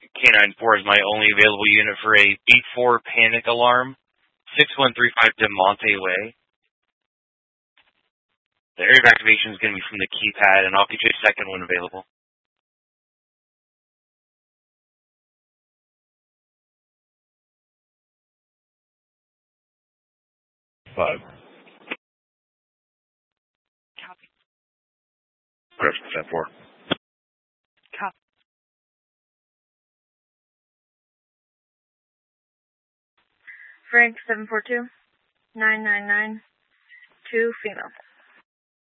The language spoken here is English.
K94 is my only available unit for a Beat 4 panic alarm. 6135 DeMonte Way. The area of activation is going to be from the keypad, and I'll get you a second one available. Five. Copy. Correction, 10-4. Copy. Frank 742 999 2 female.